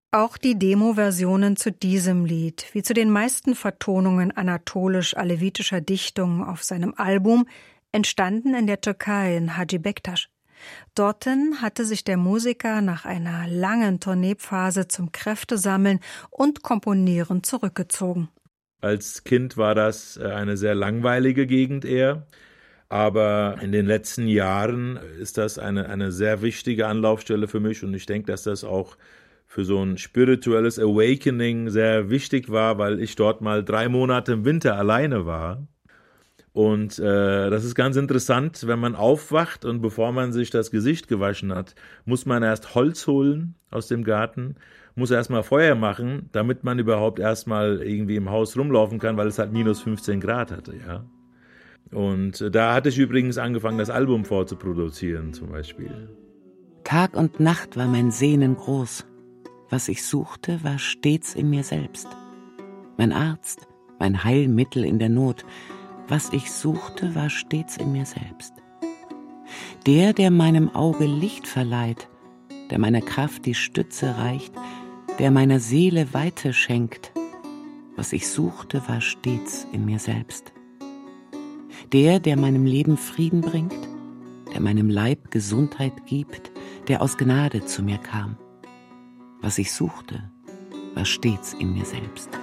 Auch die Demo-Versionen zu diesem Lied, wie zu den meisten Vertonungen anatolisch-alevitischer Dichtungen auf seinem Album, entstanden in der Türkei in Hacı Bektaş. Dorthin hatte sich der Musiker nach einer langen Tourneephase zum Kräftesammeln und Komponieren zurückgezogen. Als Kind war das eine sehr langweilige Gegend eher, aber in den letzten Jahren ist das eine sehr wichtige Anlaufstelle für mich und ich denke, dass das auch für so ein spirituelles Awakening sehr wichtig war, weil ich dort mal 3 Monate im Winter alleine war. Und das ist ganz interessant, wenn man aufwacht und bevor man sich das Gesicht gewaschen hat, muss man erst Holz holen aus dem Garten, muss erstmal Feuer machen, damit man überhaupt erstmal irgendwie im Haus rumlaufen kann, weil es halt minus 15 Grad hatte, ja. Und da hatte ich übrigens angefangen, das Album vorzuproduzieren zum Beispiel. Tag und Nacht war mein Sehnen groß. Was ich suchte, war stets in mir selbst. Mein Arzt, mein Heilmittel in der Not. Was ich suchte, war stets in mir selbst. Der meinem Auge Licht verleiht, der meiner Kraft die Stütze reicht, der meiner Seele Weite schenkt. Was ich suchte, war stets in mir selbst. Der meinem Leben Frieden bringt, der meinem Leib Gesundheit gibt, der aus Gnade zu mir kam. Was ich suchte, war stets in mir selbst.